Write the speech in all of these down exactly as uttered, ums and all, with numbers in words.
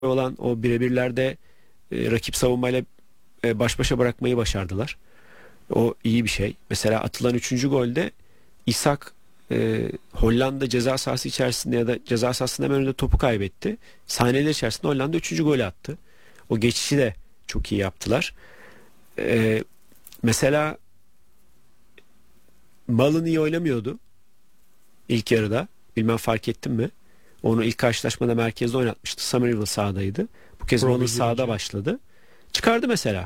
olan o birebirlerde e, rakip savunmayla e, baş başa bırakmayı başardılar. O iyi bir şey. Mesela atılan üçüncü golde İshak e, Hollanda ceza sahası içerisinde ya da ceza sahasının hemen önünde topu kaybetti. Saniyeler içerisinde Hollanda üçüncü golü attı. O geçişi de çok iyi yaptılar. E, mesela Malın iyi oynamıyordu ilk yarıda. Bilmem fark ettin mi? Onu ilk karşılaşmada merkezde oynatmıştı. Somerville sağdaydı. Bu kez Malın sağda başladı. Çıkardı mesela.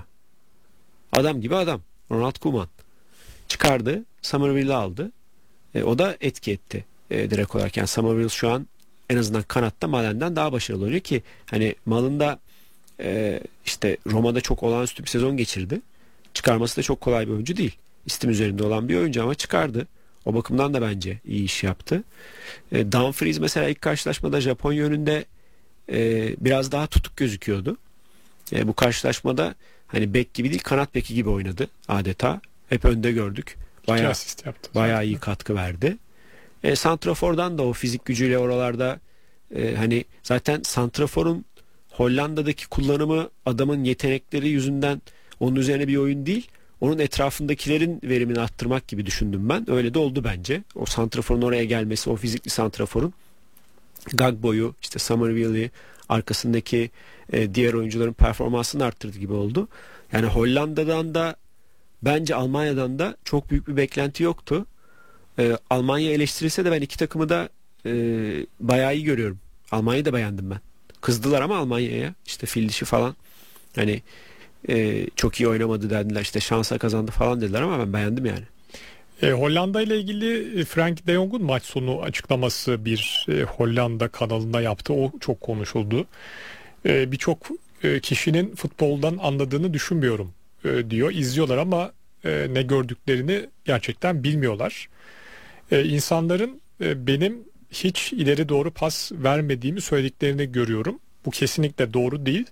Adam gibi adam. Ronald Koeman. Çıkardı. Somerville'i aldı. E, o da etki etti e, direkt olarak. Yani Somerville şu an en azından kanatta Malen'den daha başarılı oynuyor ki hani Malın da e, işte Roma'da çok olağanüstü bir sezon geçirdi. Çıkarması da çok kolay bir oyuncu değil. İstim üzerinde olan bir oyuncu ama çıkardı. O bakımdan da bence iyi iş yaptı. E, Dumfries mesela ilk karşılaşmada Japonya önünde e, biraz daha tutuk gözüküyordu. E, bu karşılaşmada hani bek gibi değil kanat beki gibi oynadı adeta. Hep önde gördük. Bayağı, asist yaptı. bayağı iyi katkı verdi. E, Santrafor'dan da o fizik gücüyle oralarda e, hani zaten Santrafor'un Hollanda'daki kullanımı adamın yetenekleri yüzünden onun üzerine bir oyun değil. Onun etrafındakilerin verimini arttırmak gibi düşündüm ben. Öyle de oldu bence. O santraforun oraya gelmesi, o fizikli santraforun Gagbo'yu, işte Somerville'i, arkasındaki e, diğer oyuncuların performansını arttırdı gibi oldu. Yani Hollanda'dan da bence Almanya'dan da çok büyük bir beklenti yoktu. E, Almanya eleştirilse de ben iki takımı da e, bayağı iyi görüyorum. Almanya'yı da beğendim ben. Kızdılar ama Almanya'ya işte fil dişi falan hani Ee, çok iyi oynamadı dediler işte şansa kazandı falan dediler ama ben beğendim yani. E, Hollanda ile ilgili e, Frank de Jong'un maç sonu açıklaması bir e, Hollanda kanalında yaptı. O çok konuşuldu. E, Birçok e, kişinin futboldan anladığını düşünmüyorum e, diyor. İzliyorlar ama e, ne gördüklerini gerçekten bilmiyorlar. E, insanların e, benim hiç ileri doğru pas vermediğimi söylediklerini görüyorum. Bu kesinlikle doğru değil.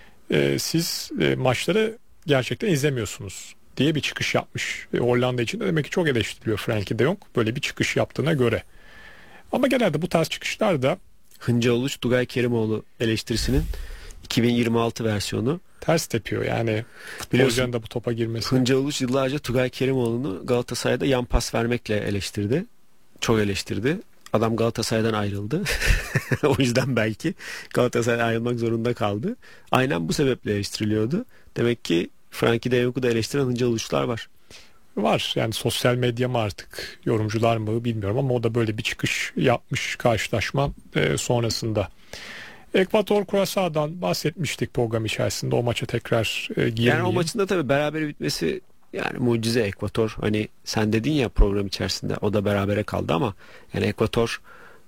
E, siz e, maçları gerçekten izlemiyorsunuz diye bir çıkış yapmış. E, Hollanda için de demek ki çok eleştiriliyor Frenkie de Jong böyle bir çıkış yaptığına göre. Ama genelde bu tarz çıkışlar da Hınca Uluç Tugay Kerimoğlu eleştirisinin iki bin yirmi altı versiyonu. Ters tepiyor yani futbolcuların da bu topa girmesi. Hınca Uluç yıllarca Tugay Kerimoğlu'nu Galatasaray'da yan pas vermekle eleştirdi. Çok eleştirdi. Adam Galatasaray'dan ayrıldı. O yüzden belki Galatasaray'dan ayrılmak zorunda kaldı. Aynen bu sebeple eleştiriliyordu. Demek ki Frenkie de Jong'u da eleştiren Hınca Uluçlar var. Var yani sosyal medya mı artık yorumcular mı bilmiyorum ama o da böyle bir çıkış yapmış karşılaşma e, sonrasında. Ekvator Kurasao'dan bahsetmiştik program içerisinde, o maça tekrar e, girmeyeyim. Yani o maçın da tabii beraber bitmesi yani mucize. Ekvator hani sen dedin ya program içerisinde o da berabere kaldı ama yani Ekvator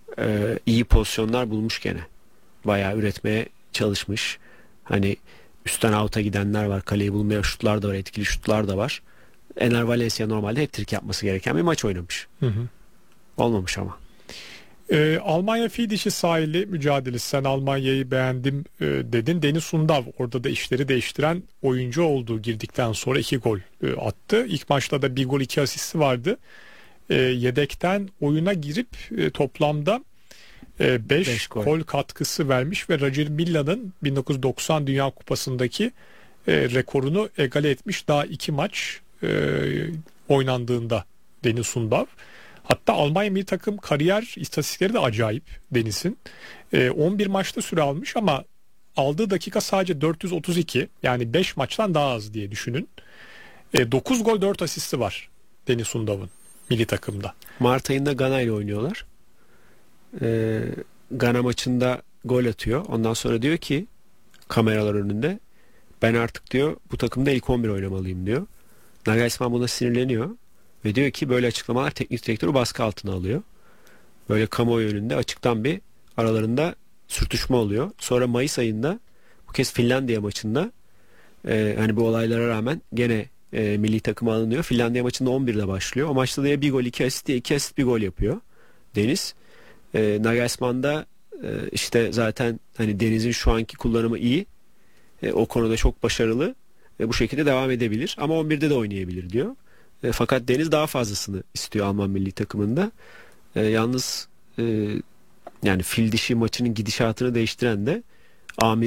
e, iyi pozisyonlar bulmuş gene. Bayağı üretmeye çalışmış. Hani üstten out'a gidenler var. Kaleyi bulmaya şutlar da var. Etkili şutlar da var. Ener Valencia normalde hat-trick yapması gereken bir maç oynamış. Hı hı. Olmamış ama. Ee, Almanya fil dişi sahili mücadelesi. Sen Almanya'yı beğendim e, dedin. Deniz Sundav orada da işleri değiştiren oyuncu oldu. Girdikten sonra iki gol e, attı. İlk maçta da bir gol iki asisti vardı. E, yedekten oyuna girip e, toplamda beş gol. gol katkısı vermiş ve Roger Milla'nın bin dokuz yüz doksan Dünya Kupası'ndaki e, rekorunu egale etmiş. Daha iki maç e, oynandığında Deniz Sundav. Hatta Almanya milli takım kariyer istatistikleri de acayip Deniz'in. E, on bir maçta süre almış ama aldığı dakika sadece dört yüz otuz iki. Yani beş maçtan daha az diye düşünün. E, dokuz gol dört asisti var Deniz Sundav'ın milli takımda. Mart ayında Gana ile oynuyorlar. Ee, Gana maçında gol atıyor. Ondan sonra diyor ki kameralar önünde ben artık diyor bu takımda ilk on bir oynamalıyım diyor. Nagelsmann buna sinirleniyor ve diyor ki böyle açıklamalar teknik direktörü baskı altına alıyor. Böyle kamuoyu önünde açıktan bir aralarında sürtüşme oluyor. Sonra Mayıs ayında bu kez Finlandiya maçında e, hani bu olaylara rağmen gene e, milli takıma alınıyor. Finlandiya maçında on birde başlıyor. O maçta da ya bir gol iki asist diye iki asist bir gol yapıyor Deniz. E, Nagelsmann da e, işte zaten hani Deniz'in şu anki kullanımı iyi. E, o konuda çok başarılı. E, bu şekilde devam edebilir. Ama on birde de oynayabilir diyor. E, fakat Deniz daha fazlasını istiyor Alman milli takımında. E, yalnız e, yani fil dişi maçının gidişatını değiştiren de Amir